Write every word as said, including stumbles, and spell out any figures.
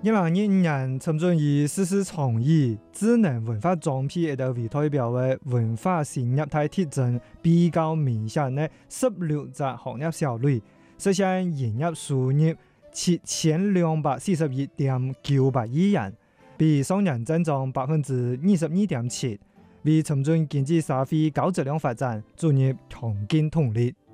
二零二五年，深圳以四四創意智能文化裝備一個為代表嘅文化產業體特徵比較明顯嘅十六隻行業小類，實現營業收入七千兩百四十一點九八億元，比上年增長百分之二十二點七，為深圳經濟社會高質量發展注入強勁動力。